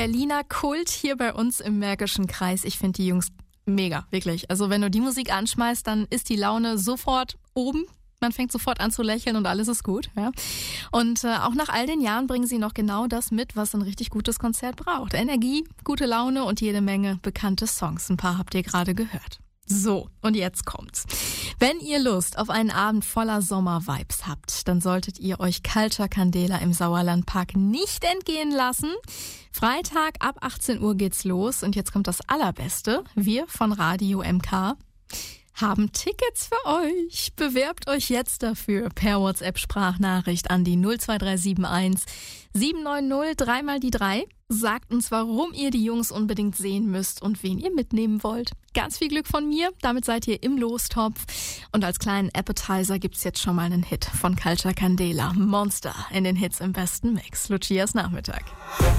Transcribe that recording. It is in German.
Berliner Kult hier bei uns im Märkischen Kreis. Ich finde die Jungs mega, wirklich. Also wenn du die Musik anschmeißt, dann ist die Laune sofort oben. Man fängt sofort an zu lächeln und alles ist gut. Ja? Und auch nach all den Jahren bringen sie noch genau das mit, was ein richtig gutes Konzert braucht. Energie, gute Laune und jede Menge bekannte Songs. Ein paar habt ihr gerade gehört. So, und jetzt kommt's. Wenn ihr Lust auf einen Abend voller Sommer-Vibes habt, dann solltet ihr euch Culture Candela im Sauerlandpark nicht entgehen lassen. Freitag ab 18 Uhr geht's los und jetzt kommt das Allerbeste. Wir von Radio MK haben Tickets für euch. Bewerbt euch jetzt dafür per WhatsApp-Sprachnachricht an die 02371 790 3x3. Sagt uns, warum ihr die Jungs unbedingt sehen müsst und wen ihr mitnehmen wollt. Ganz viel Glück von mir, damit seid ihr im Lostopf. Und als kleinen Appetizer gibt's jetzt schon mal einen Hit von Culture Candela. Monster in den Hits im besten Mix. Lucias Nachmittag.